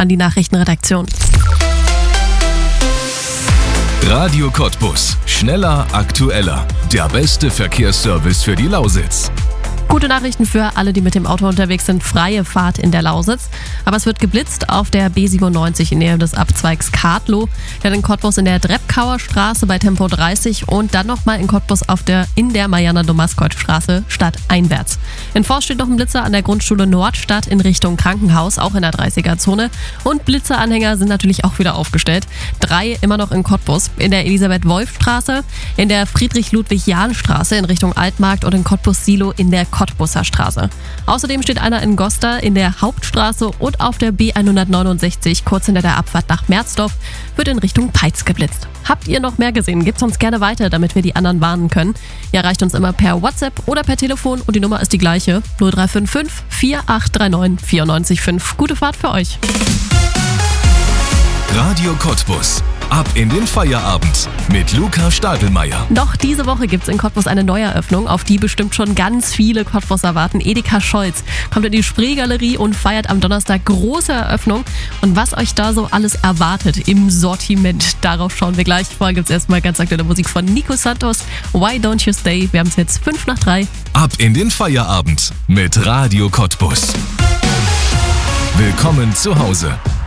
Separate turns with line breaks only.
an die Nachrichtenredaktion.
Radio Cottbus. Schneller, aktueller. Der beste Verkehrsservice für die Lausitz.
Gute Nachrichten für alle, die mit dem Auto unterwegs sind. Freie Fahrt in der Lausitz. Aber es wird geblitzt auf der B97 in Nähe des Abzweigs Kadlow. Dann in Cottbus in der Drepkauer Straße bei Tempo 30 und dann nochmal in Cottbus in der Marianna-Domaskoit-Straße stadteinwärts. In Forst steht noch ein Blitzer an der Grundschule Nordstadt in Richtung Krankenhaus, auch in der 30er-Zone. Und Blitzeranhänger sind natürlich auch wieder aufgestellt. 3 immer noch in Cottbus, in der Elisabeth-Wolf-Straße, in der Friedrich-Ludwig-Jahn-Straße in Richtung Altmarkt und in Cottbus-Silo in der Cottbuser Straße. Außerdem steht einer in Goster in der Hauptstraße und auf der B169 kurz hinter der Abfahrt nach Merzdorf wird in Richtung Peitz geblitzt. Habt ihr noch mehr gesehen? Gebt uns gerne weiter, damit wir die anderen warnen können. Ihr erreicht uns immer per WhatsApp oder per Telefon und die Nummer ist die gleiche: 0355 4839 945. Gute Fahrt für euch.
Radio Cottbus. Ab in den Feierabend mit Luca Stadelmeier.
Doch diese Woche gibt es in Cottbus eine Neueröffnung, auf die bestimmt schon ganz viele Cottbuser warten. Edeka Scholz kommt in die Spreegalerie und feiert am Donnerstag große Eröffnung. Und was euch da so alles erwartet im Sortiment, darauf schauen wir gleich. Vorher gibt es erstmal ganz aktuelle Musik von Nico Santos. Why Don't You Stay? Wir haben es jetzt 5:03.
Ab in den Feierabend mit Radio Cottbus. Willkommen zu Hause.